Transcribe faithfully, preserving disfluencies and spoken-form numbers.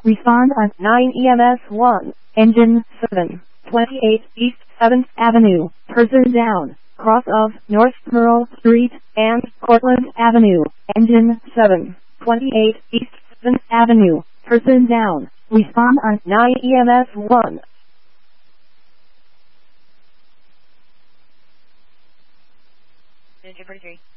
Respond on nine E M S one. Engine seven. twenty-eight East seventh Avenue. Person down. Cross of North Pearl Street and Cortlandt Avenue. Engine seven. twenty-eight East seventh Avenue. Person down. Respond on nine E M S one. Engine forty-three.